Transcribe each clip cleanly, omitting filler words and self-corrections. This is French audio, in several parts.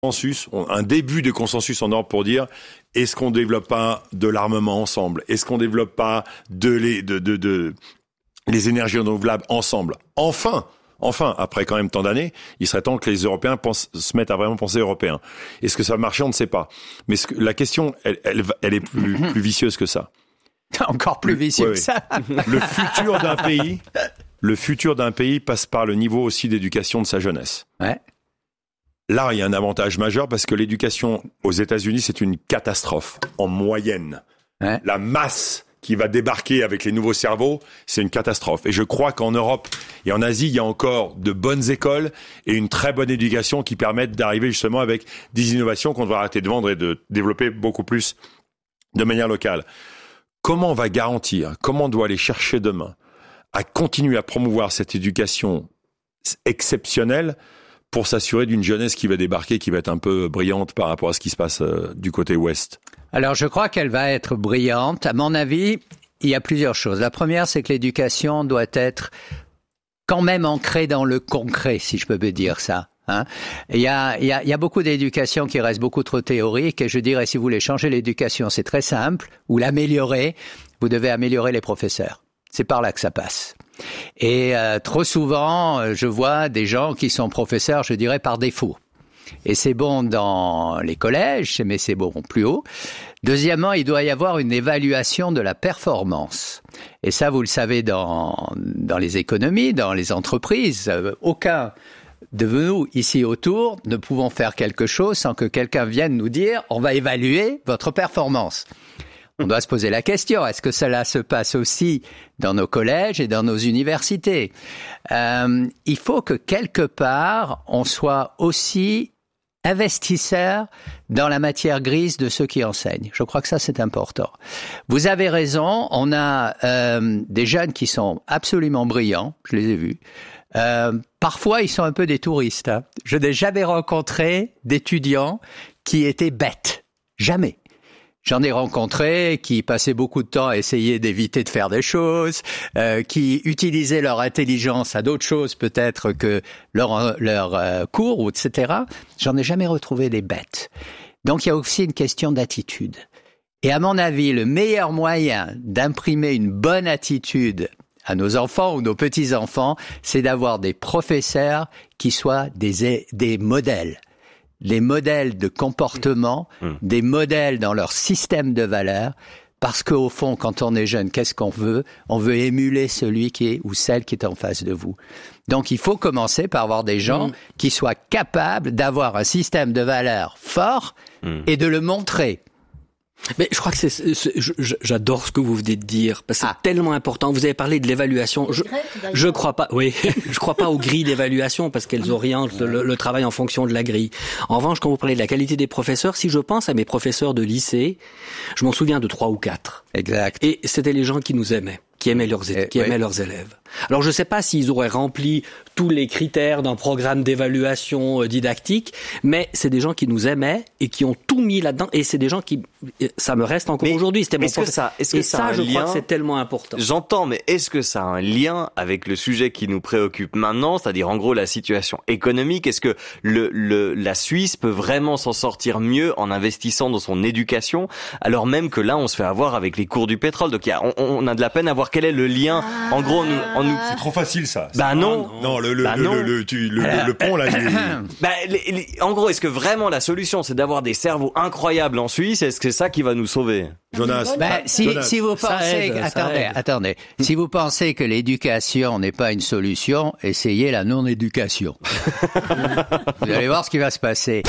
un début de consensus en Europe pour dire est-ce qu'on développe pas de l'armement ensemble ? Est-ce qu'on développe pas les énergies renouvelables ensemble ? Enfin, après quand même tant d'années, il serait temps que les Européens se mettent à vraiment penser européen. Est-ce que ça va marcher ? On ne sait pas. Mais la question, elle est plus vicieuse que ça. Encore plus vicieux que ça. Le futur d'un pays passe par le niveau aussi d'éducation de sa jeunesse. Ouais. Là, il y a un avantage majeur parce que l'éducation aux États-Unis, c'est une catastrophe en moyenne. Ouais. La masse qui va débarquer avec les nouveaux cerveaux, c'est une catastrophe. Et je crois qu'en Europe et en Asie, il y a encore de bonnes écoles et une très bonne éducation qui permettent d'arriver justement avec des innovations qu'on devrait arrêter de vendre et de développer beaucoup plus de manière locale. Comment on va garantir, comment on doit aller chercher demain à continuer à promouvoir cette éducation exceptionnelle pour s'assurer d'une jeunesse qui va débarquer, qui va être un peu brillante par rapport à ce qui se passe du côté ouest? Alors, je crois qu'elle va être brillante. À mon avis, il y a plusieurs choses. La première, c'est que l'éducation doit être quand même ancrée dans le concret, si je peux dire ça. Hein. Il y a beaucoup d'éducation qui reste beaucoup trop théorique et je dirais, si vous voulez changer l'éducation, c'est très simple, ou l'améliorer, vous devez améliorer les professeurs. C'est par là que ça passe. Et trop souvent, je vois des gens qui sont professeurs, je dirais, par défaut. Et c'est bon dans les collèges, mais c'est bon plus haut. Deuxièmement, il doit y avoir une évaluation de la performance. Et ça, vous le savez dans les économies, dans les entreprises. Aucun de nous, ici autour, ne pouvons faire quelque chose sans que quelqu'un vienne nous dire « on va évaluer votre performance ». On doit se poser la question, est-ce que cela se passe aussi dans nos collèges et dans nos universités ? Il faut que quelque part, on soit aussi investisseur dans la matière grise de ceux qui enseignent. Je crois que ça, c'est important. Vous avez raison, on a des jeunes qui sont absolument brillants, je les ai vus. Parfois, ils sont un peu des touristes. Hein. Je n'ai jamais rencontré d'étudiants qui étaient bêtes. Jamais. J'en ai rencontré qui passaient beaucoup de temps à essayer d'éviter de faire des choses, qui utilisaient leur intelligence à d'autres choses peut-être que leur cours, ou etc. J'en ai jamais retrouvé des bêtes. Donc il y a aussi une question d'attitude. Et à mon avis, le meilleur moyen d'imprimer une bonne attitude à nos enfants ou nos petits-enfants, c'est d'avoir des professeurs qui soient des modèles. Les modèles de comportement, des modèles dans leur système de valeurs, parce qu'au fond, quand on est jeune, qu'est-ce qu'on veut ? On veut émuler celui qui est ou celle qui est en face de vous. Donc, il faut commencer par avoir des gens qui soient capables d'avoir un système de valeurs fort et de le montrer. Mais je crois que j'adore ce que vous venez de dire parce que c'est tellement important. Vous avez parlé de l'évaluation. Je crois pas. Oui, je crois pas aux grilles d'évaluation parce qu'elles orientent le travail en fonction de la grille. En revanche, quand vous parlez de la qualité des professeurs, si je pense à mes professeurs de lycée, je m'en souviens de 3 ou 4. Exact. Et c'était les gens qui nous aimaient, qui aimaient leurs élèves. Alors, je sais pas s'ils auraient rempli tous les critères d'un programme d'évaluation didactique, mais c'est des gens qui nous aimaient et qui ont tout mis là-dedans. Et c'est des gens qui, ça me reste encore aujourd'hui. C'était mon professeur. Est-ce que ça, je crois que c'est tellement important. J'entends, mais est-ce que ça a un lien avec le sujet qui nous préoccupe maintenant, c'est-à-dire en gros la situation économique? Est-ce que la Suisse peut vraiment s'en sortir mieux en investissant dans son éducation, alors même que là on se fait avoir avec les cours du pétrole? Donc on a de la peine à voir quel est le lien. En gros, c'est trop facile ça. Bah non. Non, le pont là. En gros, est-ce que vraiment la solution c'est d'avoir des cerveaux incroyables en Suisse? Est-ce que c'est ça qui va nous sauver? Jonas. Si vous pensez, attendez. Si vous pensez que l'éducation n'est pas une solution, essayez la non-éducation. Vous allez voir ce qui va se passer.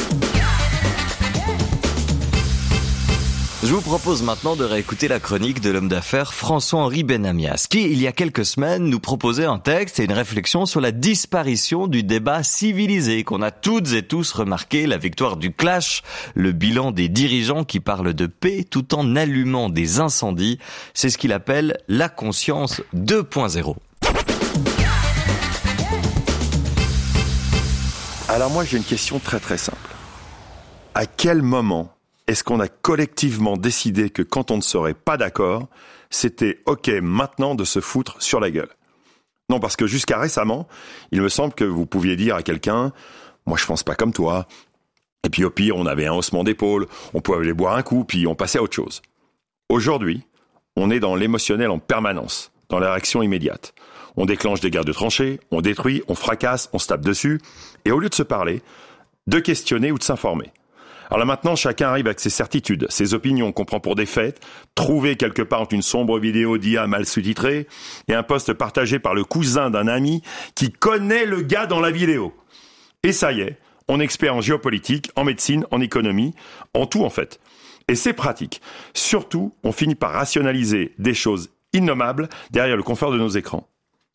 Je vous propose maintenant de réécouter la chronique de l'homme d'affaires François-Henri Benamias, qui, il y a quelques semaines, nous proposait un texte et une réflexion sur la disparition du débat civilisé, qu'on a toutes et tous remarqué, la victoire du clash, le bilan des dirigeants qui parlent de paix tout en allumant des incendies. C'est ce qu'il appelle la conscience 2.0. Alors moi, j'ai une question très très simple. À quel moment est-ce qu'on a collectivement décidé que quand on ne serait pas d'accord, c'était OK maintenant de se foutre sur la gueule? Non, parce que jusqu'à récemment, il me semble que vous pouviez dire à quelqu'un « Moi, je pense pas comme toi. Et puis au pire, on avait un haussement d'épaule, on pouvait aller boire un coup, puis on passait à autre chose. Aujourd'hui, on est dans l'émotionnel en permanence, dans la réaction immédiate. On déclenche des guerres de tranchées, on détruit, on fracasse, on se tape dessus, et au lieu de se parler, de questionner ou de s'informer. Alors là maintenant, chacun arrive avec ses certitudes, ses opinions qu'on prend pour des faits, trouvées quelque part entre une sombre vidéo d'IA mal sous-titrée et un post partagé par le cousin d'un ami qui connaît le gars dans la vidéo. Et ça y est, on est expert en géopolitique, en médecine, en économie, en tout en fait. Et c'est pratique. Surtout, on finit par rationaliser des choses innommables derrière le confort de nos écrans.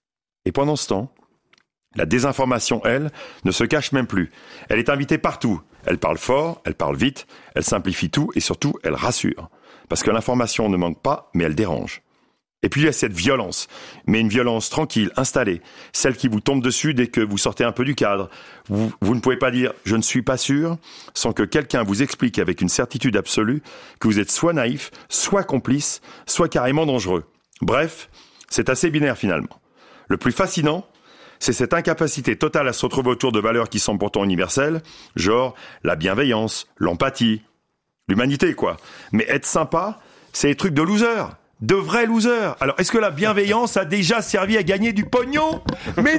Et pendant ce temps, la désinformation, elle, ne se cache même plus. Elle est invitée partout. Elle parle fort, elle parle vite, elle simplifie tout et surtout, elle rassure. Parce que l'information ne manque pas, mais elle dérange. Et puis il y a cette violence, mais une violence tranquille, installée, celle qui vous tombe dessus dès que vous sortez un peu du cadre. Vous ne pouvez pas dire « je ne suis pas sûr » sans que quelqu'un vous explique avec une certitude absolue que vous êtes soit naïf, soit complice, soit carrément dangereux. Bref, c'est assez binaire finalement. Le plus fascinant, c'est cette incapacité totale à se retrouver autour de valeurs qui semblent pourtant universelles, genre la bienveillance, l'empathie, l'humanité quoi. Mais être sympa, c'est des trucs de losers. De vrais losers. Alors, est-ce que la bienveillance a déjà servi à gagner du pognon ? Mais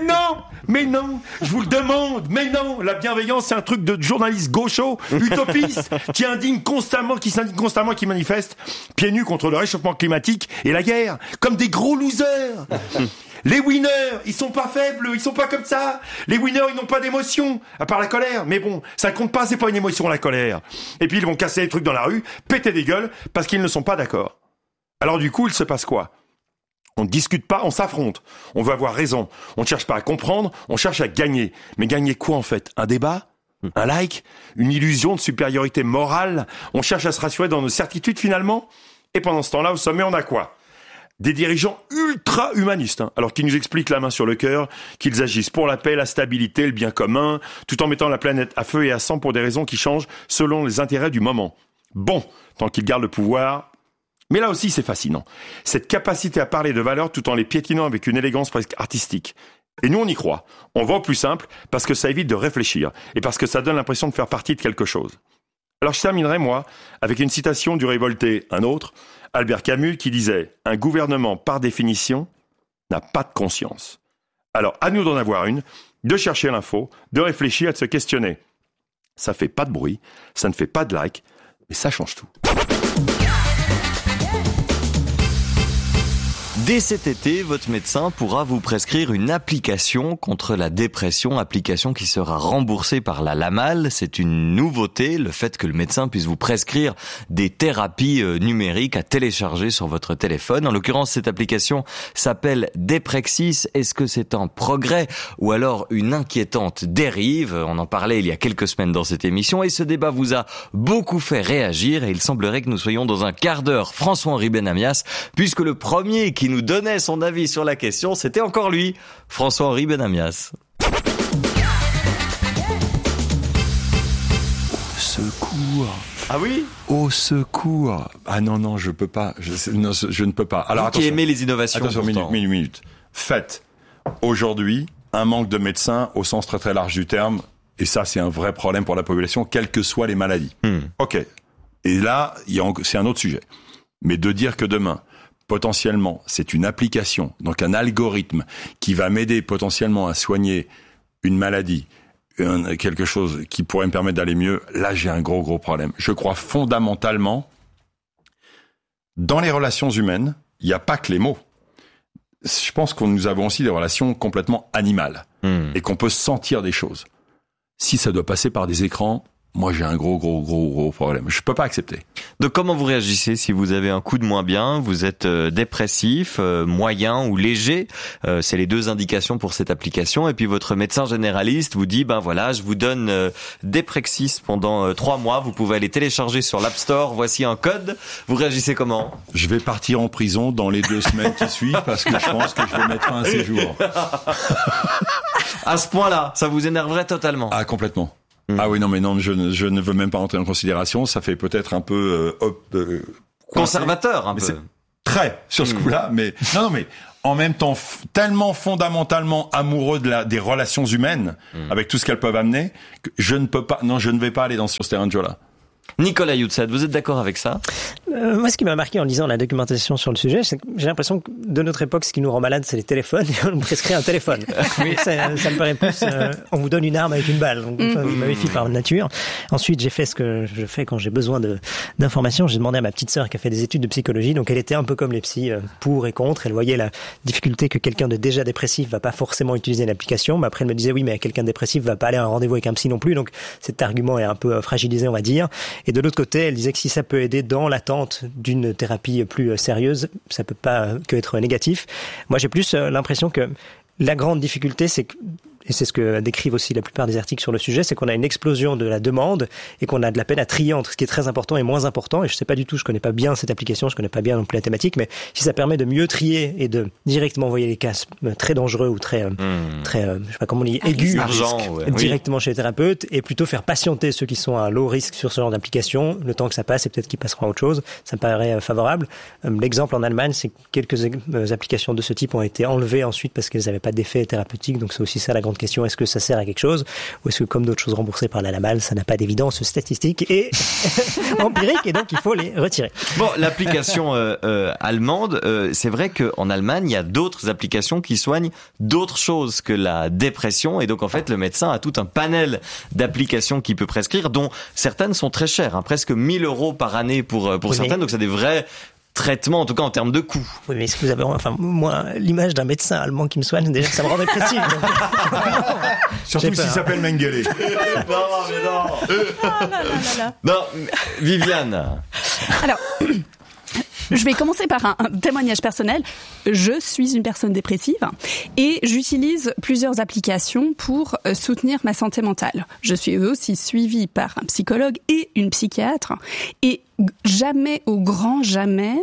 non, je vous le demande, mais non, la bienveillance, c'est un truc de journaliste gaucho, utopiste, qui s'indigne constamment, qui manifeste pieds nus contre le réchauffement climatique et la guerre, comme des gros losers. Les winners, ils sont pas faibles, ils sont pas comme ça. Les winners, ils n'ont pas d'émotion, à part la colère. Mais bon, ça compte pas, c'est pas une émotion, la colère. Et puis, ils vont casser les trucs dans la rue, péter des gueules, parce qu'ils ne sont pas d'accord. Alors du coup, il se passe quoi ? On ne discute pas, on s'affronte. On veut avoir raison. On ne cherche pas à comprendre, on cherche à gagner. Mais gagner quoi en fait ? Un débat ? Un like ? Une illusion de supériorité morale ? On cherche à se rassurer dans nos certitudes finalement ? Et pendant ce temps-là, au sommet, on a quoi ? Des dirigeants ultra humanistes, alors qui nous expliquent la main sur le cœur, qu'ils agissent pour la paix, la stabilité, le bien commun, tout en mettant la planète à feu et à sang pour des raisons qui changent selon les intérêts du moment. Bon, tant qu'ils gardent le pouvoir... Mais là aussi, c'est fascinant. Cette capacité à parler de valeurs tout en les piétinant avec une élégance presque artistique. Et nous, on y croit. On va au plus simple parce que ça évite de réfléchir et parce que ça donne l'impression de faire partie de quelque chose. Alors, je terminerai, moi, avec une citation du révolté, un autre, Albert Camus, qui disait « Un gouvernement, par définition, n'a pas de conscience. » Alors, à nous d'en avoir une, de chercher l'info, de réfléchir et de se questionner. Ça fait pas de bruit, ça ne fait pas de like, mais ça change tout. Dès cet été, votre médecin pourra vous prescrire une application contre la dépression, application qui sera remboursée par la LAMAL. C'est une nouveauté, le fait que le médecin puisse vous prescrire des thérapies numériques à télécharger sur votre téléphone. En l'occurrence, cette application s'appelle Deprexis. Est-ce que c'est un progrès ou alors une inquiétante dérive ? On en parlait il y a quelques semaines dans cette émission et ce débat vous a beaucoup fait réagir et il semblerait que nous soyons dans un quart d'heure François-Henri Benamias, puisque le premier qui nous donnait son avis sur la question, c'était encore lui, François-Henri Benamias. Au secours. Ah oui ? Au secours. Ah non, je peux pas. Je ne peux pas. Alors attention. Qui aimait les innovations. Attention, minute. Faites aujourd'hui un manque de médecins au sens très très large du terme, et ça c'est un vrai problème pour la population, quelles que soient les maladies. Ok. Et là, c'est un autre sujet. Mais de dire que demain, potentiellement, c'est une application, donc un algorithme qui va m'aider potentiellement à soigner une maladie, quelque chose qui pourrait me permettre d'aller mieux, là j'ai un gros problème. Je crois fondamentalement, dans les relations humaines, il n'y a pas que les mots. Je pense que nous avons aussi des relations complètement animales et qu'on peut sentir des choses. Si ça doit passer par des écrans, moi, j'ai un gros problème. Je peux pas accepter. Donc, comment vous réagissez si vous avez un coup de moins bien, vous êtes dépressif, moyen ou léger, c'est les deux indications pour cette application. Et puis, votre médecin généraliste vous dit, ben voilà, je vous donne Deprexis pendant 3 mois. Vous pouvez aller télécharger sur l'App Store. Voici un code. Vous réagissez comment ? Je vais partir en prison dans les 2 semaines qui suivent parce que je pense que je vais mettre un séjour. À ce point-là, ça vous énerverait totalement ? Ah, complètement. Ah oui, non, je ne veux même pas entrer en considération. Ça fait peut-être un peu conservateur, un peu. C'est très sur ce coup-là, mais non, mais en même temps tellement fondamentalement amoureux des relations humaines, avec tout ce qu'elles peuvent amener, que je ne vais pas aller sur ce terrain de jeu-là. Nicolas Youtsad, vous êtes d'accord avec ça? Moi, ce qui m'a marqué en lisant la documentation sur le sujet, c'est que j'ai l'impression que de notre époque, ce qui nous rend malade, c'est les téléphones, et on nous prescrit un téléphone. Oui, ça me paraît plus, on vous donne une arme avec une balle. Donc, je me méfie par nature. Ensuite, j'ai fait ce que je fais quand j'ai besoin d'informations. J'ai demandé à ma petite sœur qui a fait des études de psychologie, donc elle était un peu comme les psys, pour et contre. Elle voyait la difficulté que quelqu'un de déjà dépressif va pas forcément utiliser l'application. Mais après, elle me disait, oui, mais quelqu'un de dépressif va pas aller à un rendez-vous avec un psy non plus. Donc, cet argument est un peu fragilisé, on va dire. Et de l'autre côté, elle disait que si ça peut aider dans l'attente d'une thérapie plus sérieuse, ça peut pas que être négatif. Moi, j'ai plus l'impression que la grande difficulté, c'est que, et c'est ce que décrivent aussi la plupart des articles sur le sujet, c'est qu'on a une explosion de la demande et qu'on a de la peine à trier entre ce qui est très important et moins important. Et je sais pas du tout, je connais pas bien cette application, je connais pas bien non plus la thématique, mais si ça permet de mieux trier et de directement envoyer les cas très dangereux ou très, je sais pas comment on dit, aigus, directement chez les thérapeutes, et plutôt faire patienter ceux qui sont à low risque sur ce genre d'application, le temps que ça passe et peut-être qu'ils passeront à autre chose, ça me paraît favorable. L'exemple en Allemagne, c'est que quelques applications de ce type ont été enlevées ensuite parce qu'elles n'avaient pas d'effet thérapeutique, donc c'est aussi ça la grande question, est-ce que ça sert à quelque chose ou est-ce que comme d'autres choses remboursées par la LAMAL, ça n'a pas d'évidence statistique et empirique et donc il faut les retirer. Bon, l'application allemande, c'est vrai qu'en Allemagne, il y a d'autres applications qui soignent d'autres choses que la dépression et donc en fait le médecin a tout un panel d'applications qu'il peut prescrire dont certaines sont très chères, presque 1 000 € par année pour certaines, donc c'est des vrais traitement, en tout cas en termes de coûts. Oui, mais est-ce que vous avez, moi, l'image d'un médecin allemand qui me soigne, déjà, ça me rend dépressif. Surtout s'il s'appelle Mengele. Non, Viviane. Alors, je vais commencer par un témoignage personnel. Je suis une personne dépressive et j'utilise plusieurs applications pour soutenir ma santé mentale. Je suis aussi suivie par un psychologue et une psychiatre et jamais, au grand jamais,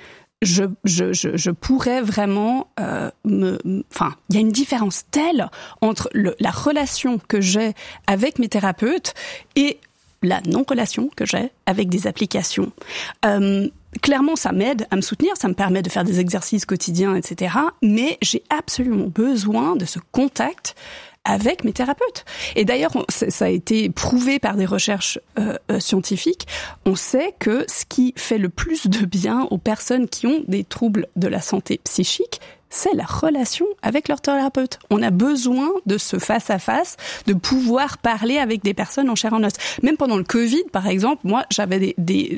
je pourrais vraiment il y a une différence telle entre la relation que j'ai avec mes thérapeutes et la non-relation que j'ai avec des applications. Clairement, ça m'aide à me soutenir, ça me permet de faire des exercices quotidiens, etc. Mais j'ai absolument besoin de ce contact avec mes thérapeutes. Et d'ailleurs, ça a été prouvé par des recherches scientifiques. On sait que ce qui fait le plus de bien aux personnes qui ont des troubles de la santé psychique, c'est la relation avec leur thérapeute. On a besoin de ce face-à-face, de pouvoir parler avec des personnes en chair et en os. Même pendant le Covid, par exemple, moi, j'avais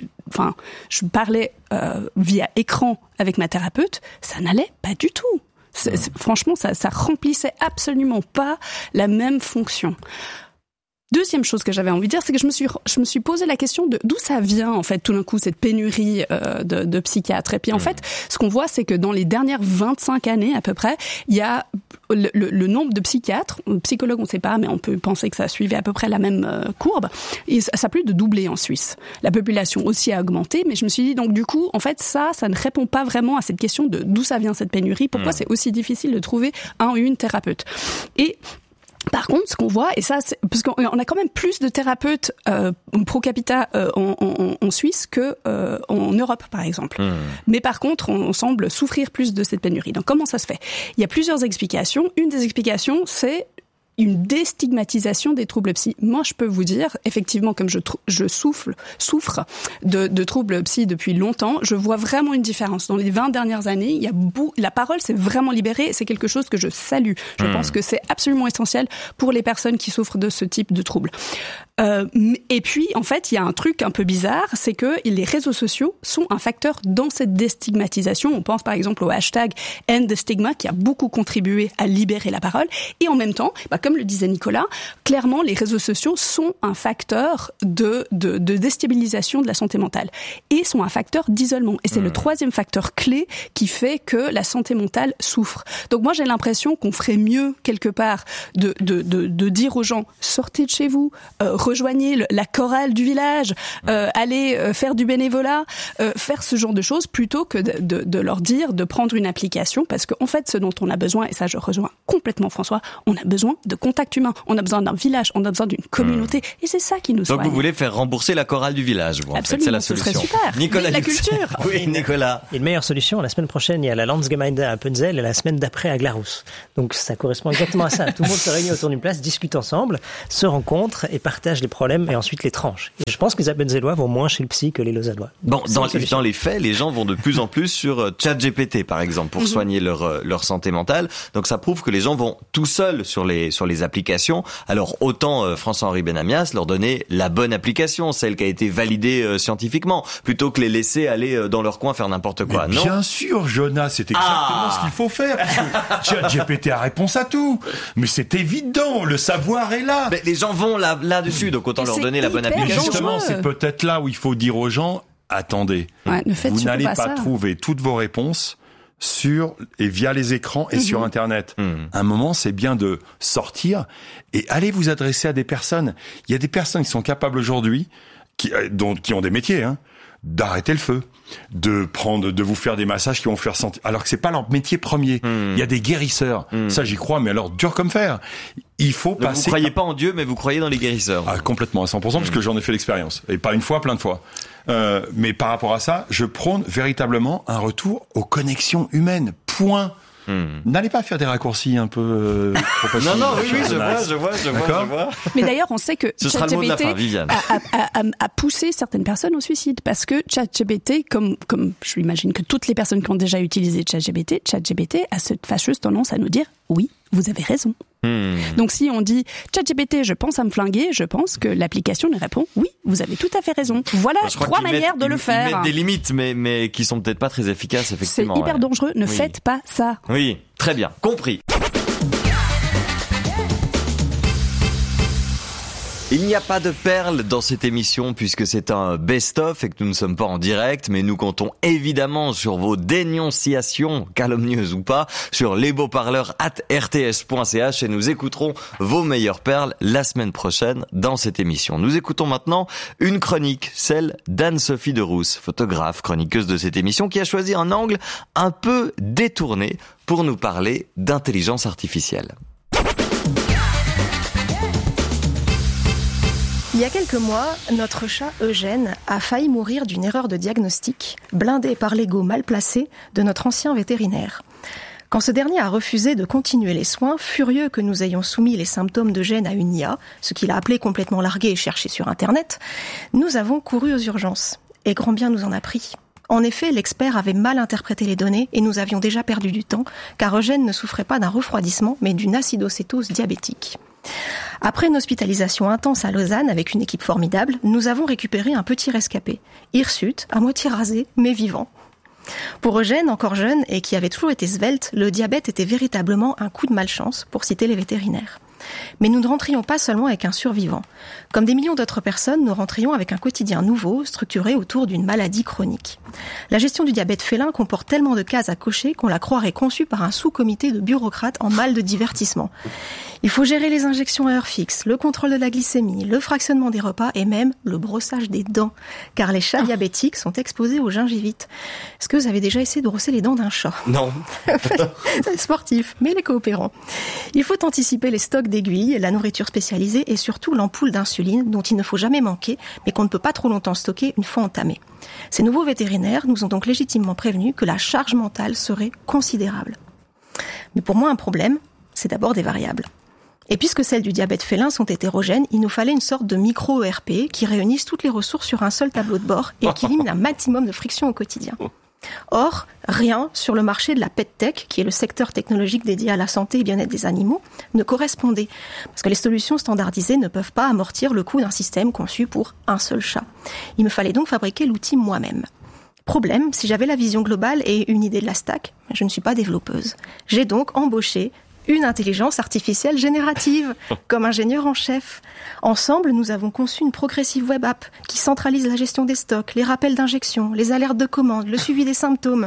je parlais via écran avec ma thérapeute, ça n'allait pas du tout. Franchement, ça remplissait absolument pas la même fonction. Deuxième chose que j'avais envie de dire, c'est que je me suis posé la question de d'où ça vient, en fait, tout d'un coup, cette pénurie de psychiatres. Et puis, en fait, ce qu'on voit, c'est que dans les dernières 25 années, à peu près, il y a le nombre de psychiatres, psychologues, on ne sait pas, mais on peut penser que ça suivait à peu près la même courbe. Et ça a plus de doublé en Suisse. La population aussi a augmenté, mais je me suis dit, donc, du coup, en fait, ça ne répond pas vraiment à cette question de d'où ça vient cette pénurie, pourquoi c'est aussi difficile de trouver un ou une thérapeute. Et par contre, ce qu'on voit, et ça, c'est parce qu'on a quand même plus de thérapeutes pro capita en Suisse que en Europe, par exemple. Mais par contre, on semble souffrir plus de cette pénurie. Donc, comment ça se fait ? Il y a plusieurs explications. Une des explications, c'est une déstigmatisation des troubles psy. Moi, je peux vous dire, effectivement, comme je souffre de troubles psy depuis longtemps, je vois vraiment une différence. Dans les 20 dernières années, la parole s'est vraiment libérée. C'est quelque chose que je salue. Je pense que c'est absolument essentiel pour les personnes qui souffrent de ce type de troubles. Et puis, en fait, il y a un truc un peu bizarre, c'est que les réseaux sociaux sont un facteur dans cette déstigmatisation. On pense par exemple au hashtag End the Stigma qui a beaucoup contribué à libérer la parole. Et en même temps, comme le disait Nicolas, clairement, les réseaux sociaux sont un facteur de déstabilisation de la santé mentale et sont un facteur d'isolement. Et c'est le troisième facteur clé qui fait que la santé mentale souffre. Donc moi, j'ai l'impression qu'on ferait mieux quelque part de dire aux gens sortez de chez vous, rejoignez la chorale du village, allez faire du bénévolat, faire ce genre de choses plutôt que de leur dire de prendre une application parce qu'en fait, ce dont on a besoin, et ça je rejoins complètement François, on a besoin de contact humain, on a besoin d'un village, on a besoin d'une communauté, et c'est ça qui nous soigne. Donc vous voulez faire rembourser la chorale du village, vous, en fait, c'est la solution. Ce serait super. Nicolas, la culture. Oui, Nicolas. Et une meilleure solution, la semaine prochaine, il y a la Landsgemeinde à Appenzell et la semaine d'après à Glarus. Donc ça correspond exactement à ça. Tout le monde se réunit autour d'une place, discute ensemble, se rencontre et partage les problèmes et ensuite les tranche. Et je pense que les Appenzellois vont moins chez le psy que les Lausannois. Bon, dans les faits, les gens vont de plus en plus sur ChatGPT, par exemple, pour soigner leur santé mentale. Donc ça prouve que les gens vont tout seuls sur les applications. Alors autant François-Henri Benamias leur donner la bonne application, celle qui a été validée scientifiquement, plutôt que les laisser aller dans leur coin faire n'importe quoi. Mais non ? Bien sûr, Jonas, c'est exactement ce qu'il faut faire. Parce que ChatGPT a réponse à tout. Mais c'est évident, le savoir est là. Mais les gens vont là-dessus, donc autant leur donner la bonne application. Justement, c'est peut-être là où il faut dire aux gens, attendez, vous n'allez pas trouver toutes vos réponses sur et via les écrans et sur Internet. Un moment, c'est bien de sortir et aller vous adresser à des personnes. Il y a des personnes qui sont capables aujourd'hui, qui ont des métiers, d'arrêter le feu, de vous faire des massages qui vont faire sentir, alors que c'est pas leur métier premier. Il y a des guérisseurs. Ça, j'y crois, mais alors dur comme fer. Il faut donc passer. Vous croyez pas en Dieu, mais vous croyez dans les guérisseurs. Ah, complètement, à 100%, parce que j'en ai fait l'expérience. Et pas une fois, plein de fois. Mais par rapport à ça, je prône véritablement un retour aux connexions humaines. Point. N'allez pas faire des raccourcis un peu professionnels. Non, oui, je vois. Mais d'ailleurs, on sait que ChatGPT a poussé certaines personnes au suicide parce que ChatGPT, comme je l'imagine que toutes les personnes qui ont déjà utilisé ChatGPT a cette fâcheuse tendance à nous dire oui, vous avez raison. Donc si on dit ChatGPT, je pense à me flinguer, je pense que l'application lui répond oui, vous avez tout à fait raison. Voilà 3 manières de le faire. Ils mettent des limites, mais qui sont peut-être pas très efficaces, effectivement. C'est hyper dangereux. Ne faites pas ça. Oui, très bien, compris. Il n'y a pas de perles dans cette émission puisque c'est un best-of et que nous ne sommes pas en direct, mais nous comptons évidemment sur vos dénonciations, calomnieuses ou pas, sur lesbeauparleurs@rts.ch et nous écouterons vos meilleures perles la semaine prochaine dans cette émission. Nous écoutons maintenant une chronique, celle d'Anne-Sophie Derousse, photographe, chroniqueuse de cette émission, qui a choisi un angle un peu détourné pour nous parler d'intelligence artificielle. Il y a quelques mois, notre chat Eugène a failli mourir d'une erreur de diagnostic, blindé par l'ego mal placé de notre ancien vétérinaire. Quand ce dernier a refusé de continuer les soins, furieux que nous ayons soumis les symptômes d'Eugène à une IA, ce qu'il a appelé complètement largué et cherché sur Internet, nous avons couru aux urgences. Et grand bien nous en a pris. En effet, l'expert avait mal interprété les données et nous avions déjà perdu du temps, car Eugène ne souffrait pas d'un refroidissement, mais d'une acidocétose diabétique. Après une hospitalisation intense à Lausanne avec une équipe formidable, nous avons récupéré un petit rescapé, hirsute, à moitié rasé, mais vivant. Pour Eugène, encore jeune et qui avait toujours été svelte, le diabète était véritablement un coup de malchance, pour citer les vétérinaires. Mais nous ne rentrions pas seulement avec un survivant. Comme des millions d'autres personnes, nous rentrions avec un quotidien nouveau, structuré autour d'une maladie chronique. La gestion du diabète félin comporte tellement de cases à cocher qu'on la croirait conçue par un sous-comité de bureaucrates en mal de divertissement. Il faut gérer les injections à heure fixe, le contrôle de la glycémie, le fractionnement des repas et même le brossage des dents. Car les chats diabétiques sont exposés aux gingivite. Est-ce que vous avez déjà essayé de brosser les dents d'un chat ? Non. C'est sportif, mais les coopérants. Il faut anticiper les stocks d'aiguilles, la nourriture spécialisée et surtout l'ampoule d'insuline dont il ne faut jamais manquer, mais qu'on ne peut pas trop longtemps stocker une fois entamée. Ces nouveaux vétérinaires nous ont donc légitimement prévenus que la charge mentale serait considérable. Mais pour moi, un problème, c'est d'abord des variables. Et puisque celles du diabète félin sont hétérogènes, il nous fallait une sorte de micro-ERP qui réunisse toutes les ressources sur un seul tableau de bord et qui élimine un maximum de friction au quotidien. Or, rien sur le marché de la PetTech, qui est le secteur technologique dédié à la santé et bien-être des animaux, ne correspondait. Parce que les solutions standardisées ne peuvent pas amortir le coût d'un système conçu pour un seul chat. Il me fallait donc fabriquer l'outil moi-même. Problème, si j'avais la vision globale et une idée de la stack, je ne suis pas développeuse. J'ai donc embauché une intelligence artificielle générative, comme ingénieur en chef. Ensemble, nous avons conçu une progressive web app qui centralise la gestion des stocks, les rappels d'injection, les alertes de commande, le suivi des symptômes.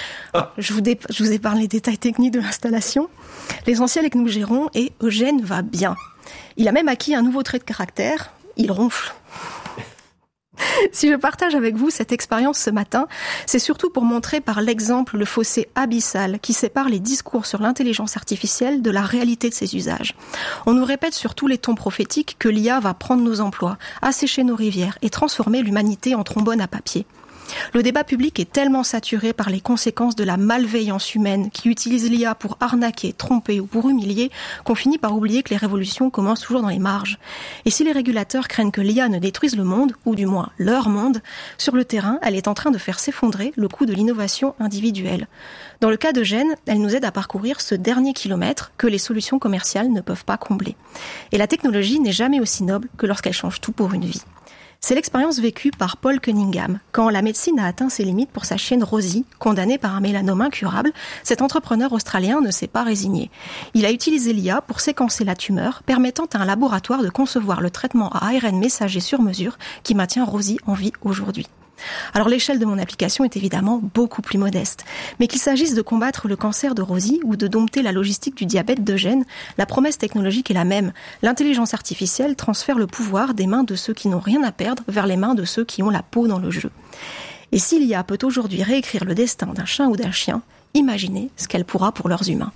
Je vous épargne les détails techniques de l'installation. L'essentiel est que nous gérons et Eugène va bien. Il a même acquis un nouveau trait de caractère, il ronfle. Si je partage avec vous cette expérience ce matin, c'est surtout pour montrer par l'exemple le fossé abyssal qui sépare les discours sur l'intelligence artificielle de la réalité de ses usages. On nous répète sur tous les tons prophétiques que l'IA va prendre nos emplois, assécher nos rivières et transformer l'humanité en trombone à papier. Le débat public est tellement saturé par les conséquences de la malveillance humaine qui utilise l'IA pour arnaquer, tromper ou pour humilier qu'on finit par oublier que les révolutions commencent toujours dans les marges. Et si les régulateurs craignent que l'IA ne détruise le monde, ou du moins leur monde, sur le terrain, elle est en train de faire s'effondrer le coût de l'innovation individuelle. Dans le cas d'Eugène, elle nous aide à parcourir ce dernier kilomètre que les solutions commerciales ne peuvent pas combler. Et la technologie n'est jamais aussi noble que lorsqu'elle change tout pour une vie. C'est l'expérience vécue par Paul Cunningham. Quand la médecine a atteint ses limites pour sa chienne Rosie, condamnée par un mélanome incurable, cet entrepreneur australien ne s'est pas résigné. Il a utilisé l'IA pour séquencer la tumeur, permettant à un laboratoire de concevoir le traitement à ARN messager sur mesure qui maintient Rosie en vie aujourd'hui. Alors l'échelle de mon application est évidemment beaucoup plus modeste. Mais qu'il s'agisse de combattre le cancer de Rosie ou de dompter la logistique du diabète d'Eugène, la promesse technologique est la même. L'intelligence artificielle transfère le pouvoir des mains de ceux qui n'ont rien à perdre vers les mains de ceux qui ont la peau dans le jeu. Et si l'IA peut aujourd'hui réécrire le destin d'un chat ou d'un chien, imaginez ce qu'elle pourra pour leurs humains.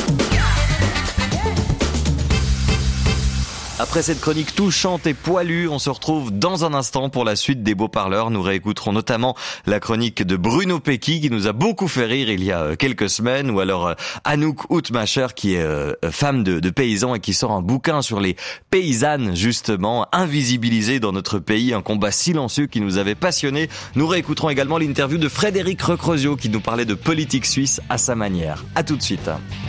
Après cette chronique touchante et poilue, on se retrouve dans un instant pour la suite des beaux parleurs. Nous réécouterons notamment la chronique de Bruno Pecky qui nous a beaucoup fait rire il y a quelques semaines, ou alors Anouk Houtmacher qui est femme de paysan et qui sort un bouquin sur les paysannes justement invisibilisées dans notre pays, un combat silencieux qui nous avait passionnés. Nous réécouterons également l'interview de Frédéric Recrezio qui nous parlait de politique suisse à sa manière. À tout de suite.